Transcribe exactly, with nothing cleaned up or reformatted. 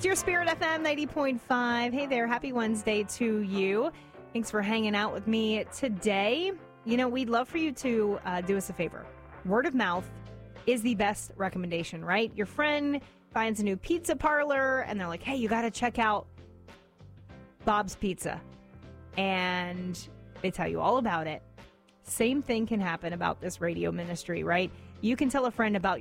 It's your Spirit F M ninety point five. Hey there, happy Wednesday to you. Thanks for hanging out with me today. You know, we'd love for you to uh, do us a favor. Word of mouth is the best recommendation, right? Your friend finds a new pizza parlor and they're like, hey, you got to check out Bob's Pizza. And they tell you all about it. Same thing can happen about this radio ministry, right? You can tell a friend about